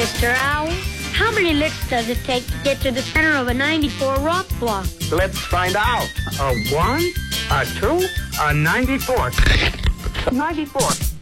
Mr. Owl. How many licks does it take to get to the center of a 94 rock block? Let's find out. A 1, a 2, a 94. 94.